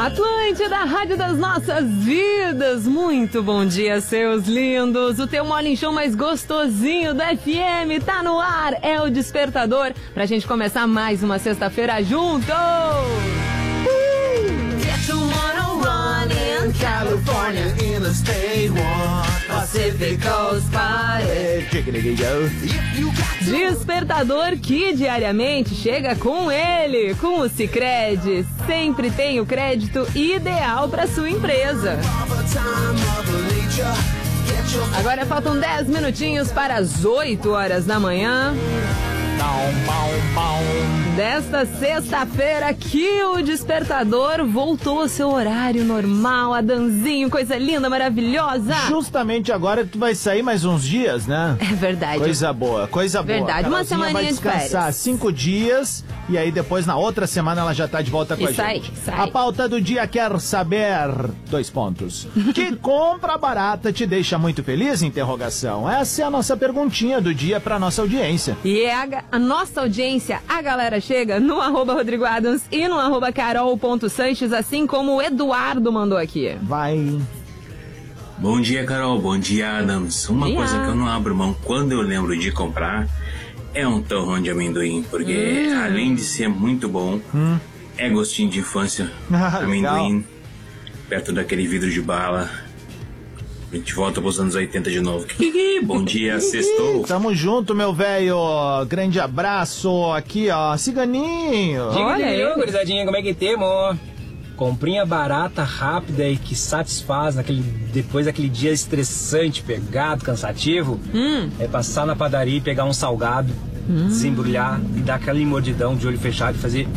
Atlântida, rádio das nossas vidas. Muito bom dia, seus lindos. O teu morning show mais gostosinho da FM tá no ar. É o Despertador pra gente começar mais uma sexta-feira juntos. California in the state one Pacific Coast Party. Despertador que diariamente chega com ele, com o Sicredi. Sempre tem o crédito ideal para sua empresa. Agora faltam 10 minutinhos para as 8 horas da manhã desta sexta-feira que o Despertador voltou ao seu horário normal, Adanzinho, coisa linda, maravilhosa. Justamente agora tu vai sair mais uns dias, né? É verdade. Coisa boa, coisa boa. Verdade, uma semaninha de férias. Vai descansar 5 dias e aí depois na outra semana ela já tá de volta com a gente. Sai. A pauta do dia quer saber... 2 pontos. Que compra barata te deixa muito feliz? Interrogação. Essa é a nossa perguntinha do dia pra nossa audiência. E é a nossa audiência, a galera chega no @RodrigoAdams e no @Carol.Sanches, assim como o Eduardo mandou aqui. Vai. Bom dia, Carol. Bom dia, Adams. Uma coisa que eu não abro mão quando eu lembro de comprar é um torrão de amendoim, porque além de ser muito bom, é gostinho de infância. Amendoim, perto daquele vidro de bala. A gente volta pros anos 80 de novo. Bom dia, sextou. Tamo junto, meu velho. Grande abraço. Aqui, ó, Ciganinho. Diga aí, gurizadinha, como é que temos? Comprinha barata, rápida e que satisfaz depois daquele dia estressante, pegado, cansativo. É passar na padaria e pegar um salgado, desembrulhar e dar aquela mordidão de olho fechado e fazer...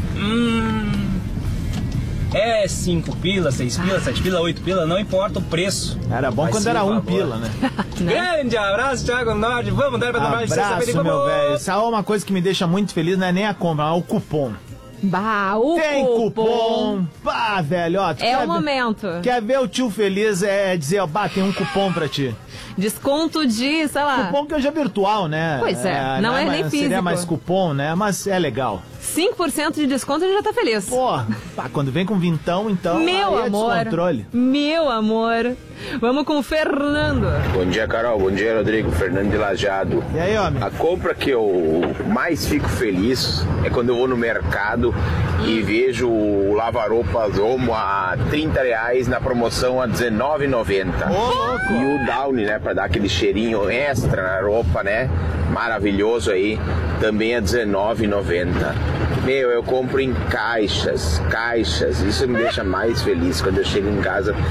É 5 pila, 6 pila, 7 pila, 8 pila, não importa o preço. Era bom quando era 1 pila, né? Grande abraço, Thiago Norte. Vamos dar pra tomar de sexta-feira. Abraço, meu velho. Sabe uma coisa que me deixa muito feliz, não é nem a compra, é o cupom. Tem cupom. Pá, velho, ó. É o momento. Quer ver o tio feliz, é dizer, ó, tem um cupom pra ti. Desconto de, sei lá... Cupom que hoje é virtual, né? Pois é, não é nem físico. Seria mais cupom, né? Mas é legal. 5% de desconto, ele já tá feliz. Pô, quando vem com vintão, então... Meu amor, meu amor. Vamos com o Fernando. Bom dia, Carol. Bom dia, Rodrigo. Fernando de Lajeado. E aí, homem? A compra que eu mais fico feliz é quando eu vou no mercado e vejo o lava-roupas Omo a R$30 na promoção a R$19,90. E o Downy, né, pra dar aquele cheirinho extra na roupa, né? Maravilhoso aí, também a R$19,90. Meu, eu compro em caixas, isso me deixa mais feliz quando eu chego em casa.